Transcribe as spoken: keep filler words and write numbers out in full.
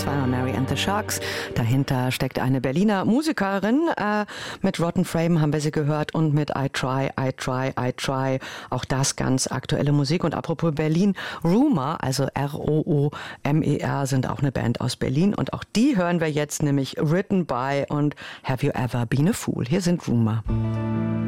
war Mary and the Sharks. Dahinter steckt eine Berliner Musikerin. Äh, mit Rotten Frame haben wir sie gehört und mit I Try, I Try, I Try. Auch das ganz aktuelle Musik. Und apropos Berlin, Rumour, also R O O M E R, sind auch eine Band aus Berlin. Und auch die hören wir jetzt, nämlich Written by und Have You Ever Been a Fool. Hier sind Rumour.